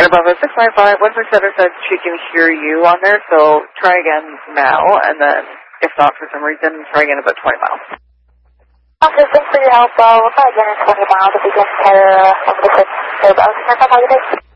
Air Bravo 695, 167 said she can hear you on there, so try again now, and then if not for some reason, try again about 20 miles. Okay, thanks for your help. We'll try again in 20 miles if we can pair over the Air Bravo 695.